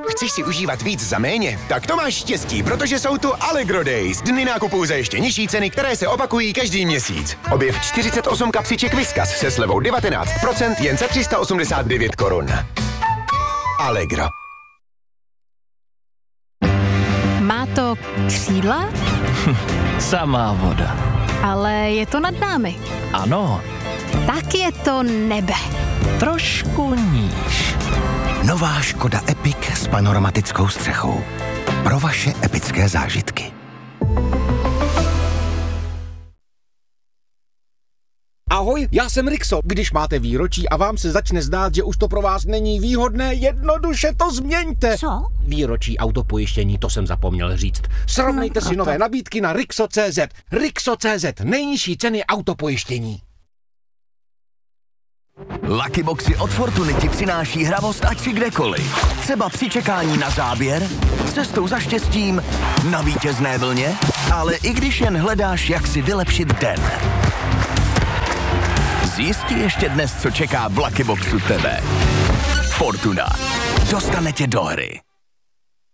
Chceš si užívat víc za méně? Tak to máš štěstí, protože jsou tu Allegro Days. Dny nákupů za ještě nižší ceny, které se opakují každý měsíc. Objev 48 kapsiček Whiskas se slevou 19% jen za 389 korun. Allegro. Má to křídla? Samá voda. Ale je to nad námi. Ano. Tak je to nebe. Trošku níž. Nová Škoda Epic s panoramatickou střechou. Pro vaše epické zážitky. Ahoj, já jsem Rixo. Když máte výročí a vám se začne zdát, že už to pro vás není výhodné, jednoduše to změňte. Co? Výročí autopojištění, to jsem zapomněl říct. Srovnejte si nové nabídky na Rixo.cz. Rixo.cz, nejnižší ceny autopojištění. Lucky Boxy od Fortuny ti přináší hravost ať si kdekoliv. Třeba při čekání na záběr, cestou za štěstím, na vítězné vlně, ale i když jen hledáš, jak si vylepšit den. Zjistí ještě dnes, co čeká v Lucky Boxu tebe. Fortuna. Dostane tě do hry.